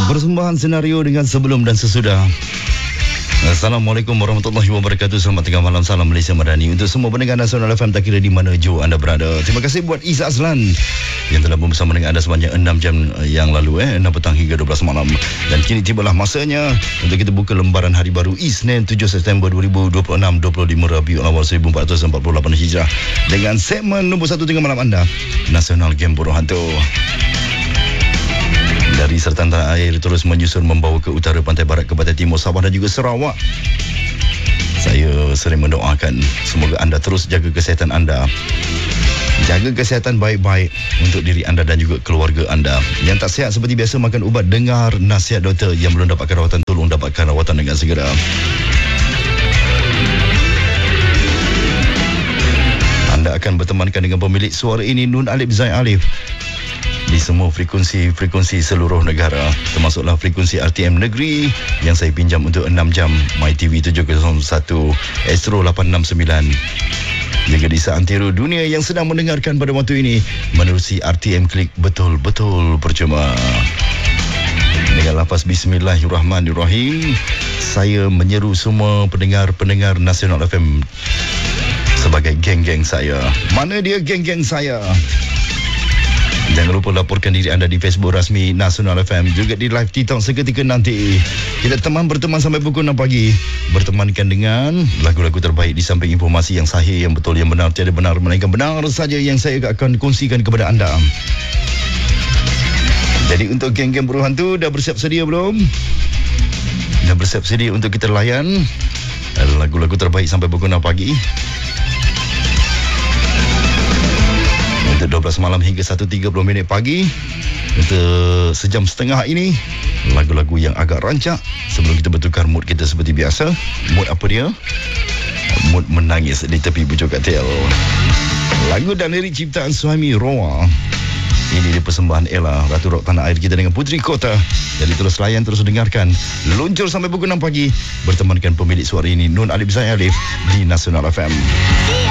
Persembahan senario dengan sebelum dan sesudah. Assalamualaikum warahmatullahi wabarakatuh. Selamat tengah malam, salam Malaysia Madani untuk semua pendengar Nasional FM, tak kira di mana jauh anda berada. Terima kasih buat Izzat Azlan yang telah bersama dengan anda sepanjang 6 jam yang lalu, 6 petang hingga 12 malam. Dan kini tibalah masanya untuk kita buka lembaran hari baru Isnin 7 September 2026, 25 Rabiul Awal 1448 Hijrah dengan segmen nombor 1 tengah malam anda, Nasional Game Burung Hantu. Dari sertan tanah air terus menyusul membawa ke utara, pantai barat, ke pantai timur, Sabah dan juga Sarawak. Saya sering mendoakan semoga anda terus jaga kesihatan anda. Jaga kesihatan baik-baik untuk diri anda dan juga keluarga anda. Yang tak sihat seperti biasa makan ubat, dengar nasihat doktor. Yang belum dapatkan rawatan, tolong dapatkan rawatan dengan segera. Anda akan bertemankan dengan pemilik suara ini, Nun Alif Zain Alif, di semua frekuensi seluruh negara, termasuklah frekuensi RTM Negeri yang saya pinjam untuk 6 jam, MyTV 701, Astro 869. Juga di seantero dunia yang sedang mendengarkan pada waktu ini menerusi RTM Klik, betul-betul percuma. Dengan lafaz Bismillahirrahmanirrahim, saya menyeru semua pendengar-pendengar Nasional FM sebagai geng-geng saya. Mana dia geng-geng saya? Jangan lupa laporkan diri anda di Facebook rasmi Nasional FM, juga di live TikTok seketika nanti. Kita berteman sampai pukul 6 pagi, bertemankan dengan lagu-lagu terbaik di samping informasi yang sahih, yang betul, yang benar, tiada benar melainkan benar saja yang saya akan kongsikan kepada anda. Jadi untuk geng-geng Burung Hantu, dah bersiap sedia belum? Dah bersiap sedia untuk kita layan lagu-lagu terbaik sampai pukul 6 pagi. Untuk 12 malam hingga 1.30 pagi, untuk sejam setengah ini, lagu-lagu yang agak rancak sebelum kita bertukar mood kita seperti biasa. Mood apa dia? Mood menangis di tepi bujur katil. Lagu dan lirik ciptaan Suhaimi Roa. Ini dia persembahan Ella, Ratu Rock tanah air kita dengan Puteri Kota. Jadi terus layan, terus dengarkan. Luncur sampai pukul 6 pagi, bertemankan pemilik suara ini, Nun Alif Zain Alif di Nasional FM.